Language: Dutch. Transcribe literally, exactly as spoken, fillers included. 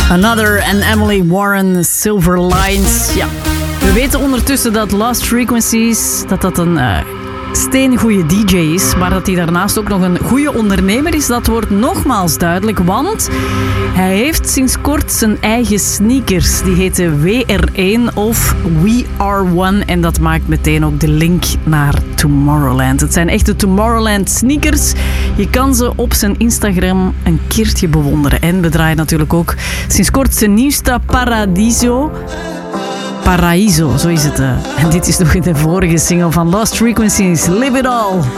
Another en Emily Warren, Silver Lines. Ja, we weten ondertussen dat Lost Frequencies, dat dat een uh, steengoeie D J is, maar dat hij daarnaast ook nog een goede ondernemer is, dat wordt nogmaals duidelijk, want hij heeft sinds kort zijn eigen sneakers. Die heten W R één of We Are One en dat maakt meteen ook de link naar Tomorrowland. Het zijn echte Tomorrowland sneakers. Je kan ze op zijn Instagram een keertje bewonderen. En we draaien natuurlijk ook sinds kort zijn nieuwste Paradiso. Paraiso, zo is het. En dit is nog in de vorige single van Lost Frequencies, Live It All.